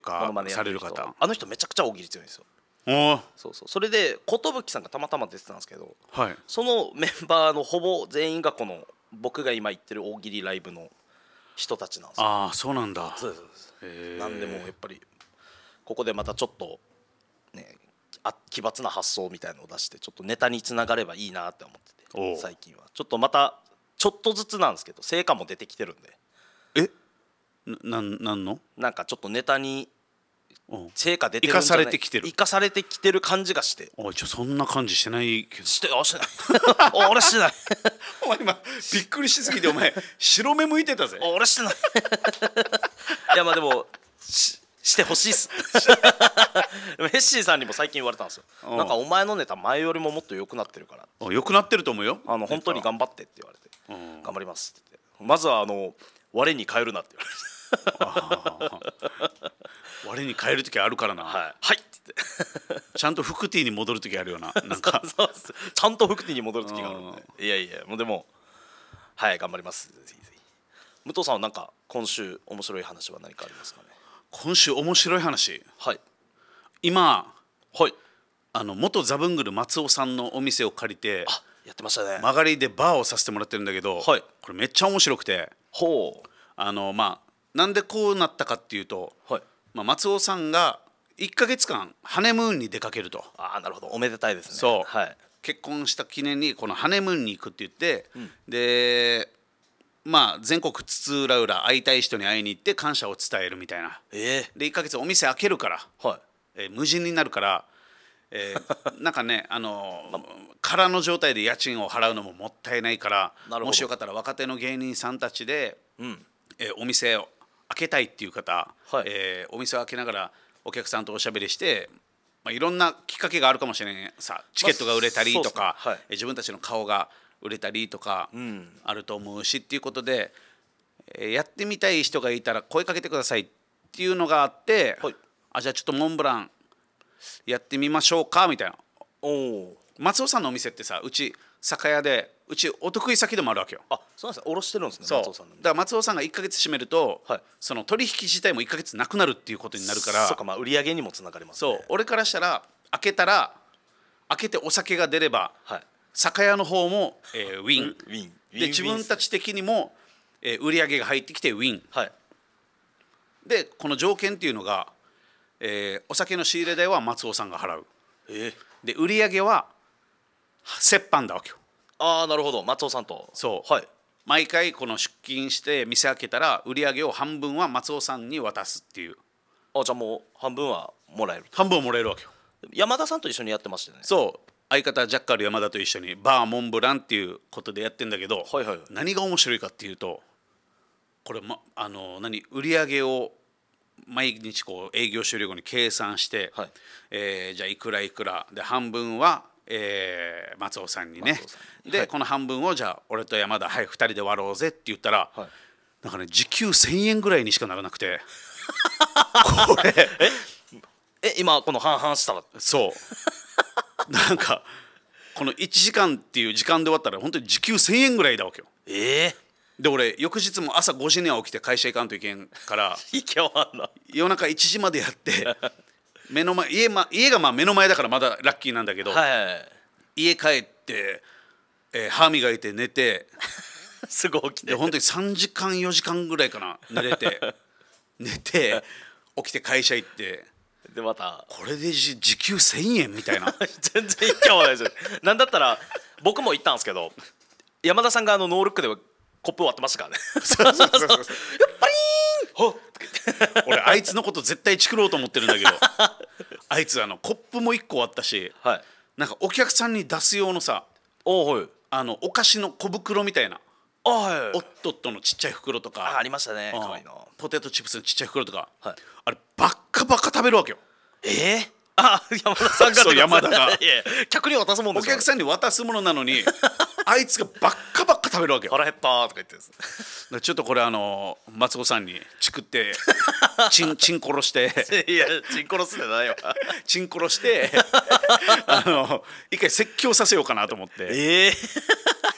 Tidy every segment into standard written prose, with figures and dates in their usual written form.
モノマかさネやってる人、 れる方。 あの人めちゃくちゃ大喜利強いんですよ。 おー、 そうそう、それで寿さんがたまたま出てたんですけど、 はい。 そのメンバーのほぼ全員がこの僕が今言ってる大喜利ライブの人たちなんですよ。 ああ、そうなんだ。 そうですそうです。 へーなんでもうやっぱりここでまたちょっとね、奇抜な発想みたいのを出してちょっとネタにつながればいいなって思っておうて、最近はちょっとまたちょっとずつなんですけど成果も出てきてるんで、 え、なんの？ なんかちょっとネタにうん成果出てるんじゃない、 生かされてきてる。 生かされてきてる感じがしておい、そんな感じしてないけど。 してない俺してないお前今びっくりしすぎてお前白目向いてたぜ。 俺してないいやまあでもしてほしいっすでもヘッシーさんにも最近言われたんですよ。 うんなんかお前のネタ前よりももっと良くなってるから良くなってると思うよ。 本当に頑張ってって言われて、 うん頑張りますって言って、まずは我に変えるなって言われて我に変える時あるからな、 はいはいって言ってちゃんとフクティに戻る時あるよな。なんかそうっす、ちゃんとフクティに戻る時があるんで、いやいやもうでもはい頑張ります。ぜひぜひ。武藤さんはなんか今週面白い話は何かありますかね？ 今週面白い話、 はい今はい元ザブングル松尾さんのお店を借りてあやってましたね。 曲がりでバーをさせてもらってるんだけど、 はいこれめっちゃ面白くて、 ほなんでこうなったかっていうと、 うはい松尾さんが1ヶ月間ハネムーンに出かけると。 ああなるほど、おめでたいですね。 そうはい結婚した記念にこのハネムーンに行くって言って、 んで全国津々浦々会いたい人に会いに行って感謝を伝えるみたいな。で1ヶ月お店開けるから、 はい無人になるから、なんかね空の状態で家賃を払うのももったいないから、 なるほどもしよかったら若手の芸人さんたちで、 うんお店を開けたいっていう方、 はいお店を開けながらお客さんとおしゃべりして、いろんなきっかけがあるかもしれないさ、チケットが売れたりとか、 そうっすねはい自分たちの顔が売れたりとかんあると思うしっていうことで、やってみたい人がいたら声かけてくださいっていうのがあって、 はいじゃあちょっとモンブランやってみましょうかみたいな。 おお松尾さんのお店ってさ、うち酒屋でうちお得意先でもあるわけよ。 あそうなんですね、おろしてるんですねそう松尾さんの。 だから松尾さんが1ヶ月閉めると、 はいその取引自体も1ヶ月なくなるっていうことになるから、 そうか、売り上げにもつながりますね。 そう俺からしたら開けてお酒が出ればはい酒屋の方も、ウィンウィンで自分たち的にも、売り上げが入ってきてウィンはいで、この条件っていうのが、お酒の仕入れ代は松尾さんが払う。で売り上げは折半だわけよ。 ああなるほど、松尾さんと。 そうはい毎回この出勤して店開けたら売り上げを半分は松尾さんに渡すっていう。 あじゃあもう半分はもらえると。 半分をもらえるわけよ。 山田さんと一緒にやってましたよね。 そう相方ジャッカル山田と一緒にバーモンブランっていうことでやってんだけど、 はいはい何が面白いかっていうと、これ、売り上げを毎日こう営業終了後に計算して、 はいじゃあいくらいくらで半分は、松尾さんにね、 松尾さんにで、 はいこの半分をじゃあ俺と山田2人で割ろうぜって言ったら、 はいなんかね時給1000円ぐらいにしかならなくてこれ今この半々したらそうなんかこの1時間っていう時間で終わったら本当に時給1000円ぐらいだわけよ。で俺翌日も朝5時には起きて会社行かんといけんからいけわんな夜中1時までやって家が目の前だからまだラッキーなんだけど、 はい家帰って、歯磨いて寝てすぐ起きてで本当に3時間4時間ぐらいかな寝て起きて会社行ってでまたこれで時給1000円みたいな全然いけわないですよなんだったら僕も行ったんですけど山田さんがノールックでコップ割ってましたからねそうパリーンほっ俺あいつのこと絶対チクろうと思ってるんだけどあいつコップも1個あったし、 はいなんかお客さんに出す用のさはいお菓子の小袋みたいなはいおっとっとのちっちゃい袋とかありましたね可愛いのポテトチップスのちっちゃい袋とか、 はいあれバッカバカ食べるわけよ。 山田さんがそう山田がいや客に渡すもんですよお客さんに渡すものなのにあいつがバッカバカ食べるわけよ。 腹減ったとか言ってですちょっとこれ松尾さんにチクってチン殺していやチン殺すんじゃないよチン殺して一回説教させようかなと思って。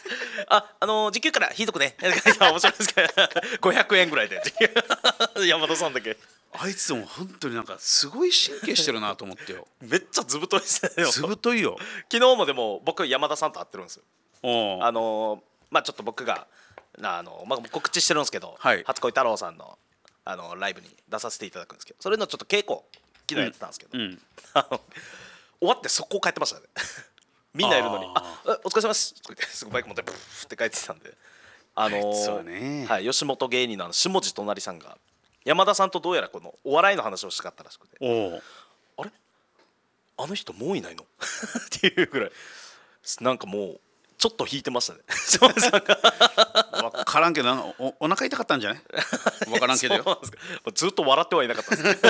時給から引いとくね面白いですけど500円ぐらいで山田さんだけあいつも本当になんかすごい神経してるなと思ってよ。 めっちゃずぶといですね。 ずぶといよ。 昨日もでも僕山田さんと会ってるんですよ。 おまあちょっと僕がまあ、告知してるんですけど、 はい、 初恋太郎さんのライブに出させていただくんですけど、それのちょっと稽古昨日やってたんですけど、終わって速攻帰ってましたねみんないるのにお疲れ様ですとか言ってすぐバイク持ってブーって帰ってきたんで、 そうね、 はい、吉本芸人の下地隣さんが山田さんとどうやらこのお笑いの話をしたかったらしくて、あれあの人もういないのっていうぐらいなんかもうちょっと引いてましたね下地さんが分からんけどなんかお腹痛かったんじゃない分からんけどよずっと笑ってはいなかったんですね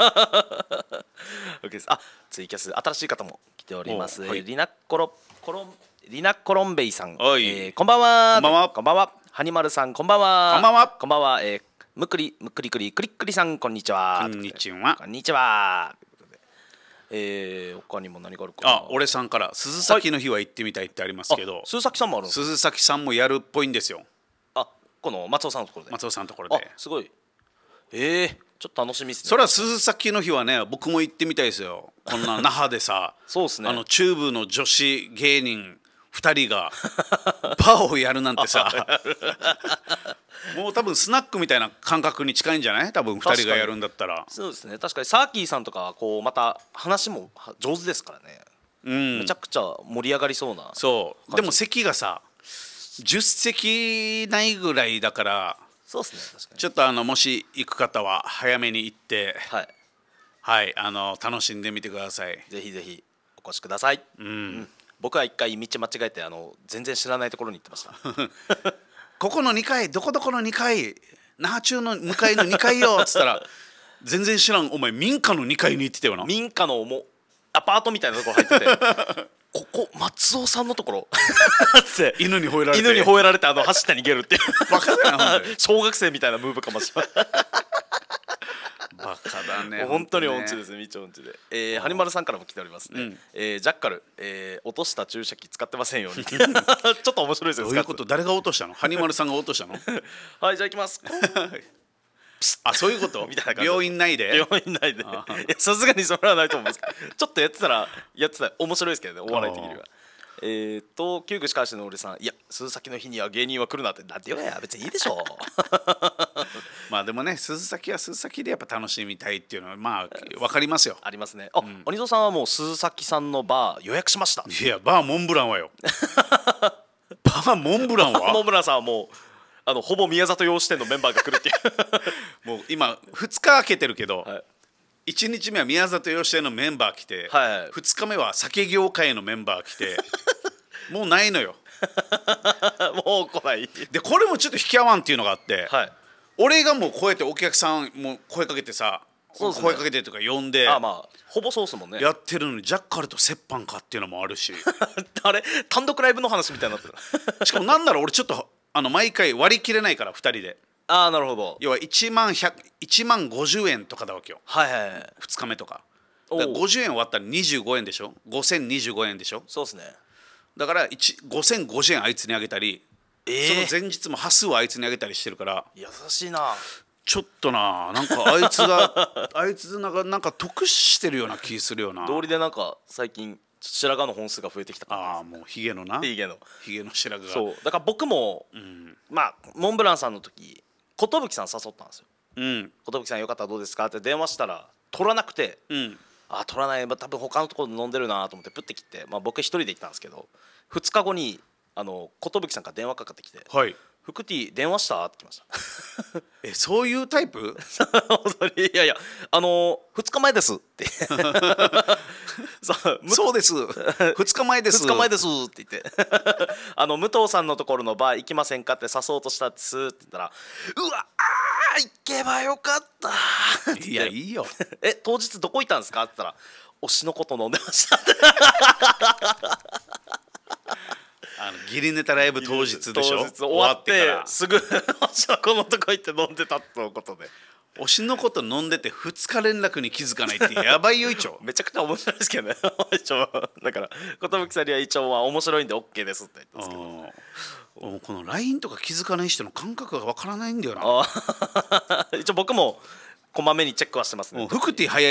OK です。ツイキャス新しい方も来ております、はい、リナコロンベイさん、こんばんは。こんばんは。ハニマルさんこんばんは。 こんばんは。 こんばんは。むくりクリクリさんこんにちは。 こんにちは。 こんにちは。他にも何があるかな。 俺さんから鈴崎の日は行ってみたいってありますけど、 鈴崎さんもあるんですか。 鈴崎さんもやるっぽいんですよ。 この松尾さんのところで。 松尾さんのところで。 すごい。ちょっと楽しみですね。 それは鈴崎の日はね、僕も行ってみたいですよ。こんな那覇でさそうですね、 チューブの女子芸人2人がバーをやるなんてさもう多分スナックみたいな感覚に近いんじゃない？多分2人がやるんだったら。 そうですね、確かにサーキーさんとかはこうまた話も上手ですからね、めちゃくちゃ盛り上がりそうな。 そうでも席がさ10席ないぐらいだから、 そうですね、確かにちょっともし行く方は早めに行って、 はい、 楽しんでみてください。 ぜひぜひお越しください。僕は一回道間違えて全然知らないところに行ってましたここの2階どこどこの2階那覇中の向かいの2階よっつったら全然知らん、お前民家の2階に行ってたよな。 民家のもうアパートみたいなところ入っててここ松尾さんのところって犬に吠えられて走って逃げるっていうバカだよな小学生みたいなムーブかもしれないバカだね本当に音痴ですね、みちょ音痴で。ハニマルさんからも来ておりますね。ジャッカル、落とした注射器使ってませんようにちょっと面白いですよ。 どういうこと？誰が落としたの？ハニマルさんが落としたの？ はい、じゃあ行きますそういうことみたいな。 病院内でさすがにそれはないと思うんですけどちょっとやってたら面白いですけどね、お笑い的には。旧具しかしの俺さん、いや鈴崎の日には芸人は来るなって、なんて言うや別にいいでしょまあでもね、鈴崎は鈴崎でやっぱ楽しみたいっていうのはまあ分かりますよ。 ありますね。鬼蔵さんはもう鈴崎さんのバー予約しました。 いやバーモンブランはよバーモンブランはモンブランさんはもうほぼ宮里洋支店のメンバーが来るっていうもう今2日空けてるけど、1日目は宮里洋支店のメンバー来て、2日目は酒業界のメンバー来てもうないのよもう来ないで、これもちょっと引き合わんっていうのがあって、俺がもうこうやってお客さんも声かけてさ、声かけてとか呼んで、 ほぼそうっすもんね、 やってるのにジャッカルと折半かっていうのもあるしあれ単独ライブの話みたいになってるしかもなんなら俺ちょっと毎回割り切れないから2人で。 なるほど。 要は1万50円とかだわけよ、2日目とか。だから50円終わったら25円でしょ、5025円でしょ。 そうですね。 だから5050円あいつにあげたり、その前日も端数をあいつにあげたりしてるから。 優しいな。 ちょっとなんかあいつなんか得してるような気するよな。 道理でなんか最近白髪の本数が増えてきたから。 もうヒゲの白髪が。 そうだから僕も、モンブランさんの時寿さん誘ったんですよ。寿さんよかったらどうですかって電話したら取らなくて、取らない、多分他のところで飲んでるなと思ってプッて切って、僕一人で行ったんですけど、2日後に寿さんから電話かかってきて、フクティ電話したって来ましたそういうタイプいやいや2日前ですってそうです2日前です 2日前ですって言って武藤さんのところのバー行きませんかって誘おうとしたっすって言ったら、うわ行けばよかったっていやいいよ当日どこ行ったんですかって言ったら、推しのこと飲んでましたってギリネタライブ当日でしょ。 当日終わってすぐ推しの子のとこ行って飲んでたということで、 推しのこと飲んでて2日連絡に気づかないってやばいよ一応めちゃくちゃ面白いですけどね一応だから寿さんには一応は面白いんで OK ですって言ったんですけど、 この LINE とか気づかない人の感覚がわからないんだよな。 一応僕もこまめにチェックはしてますね。 服って早い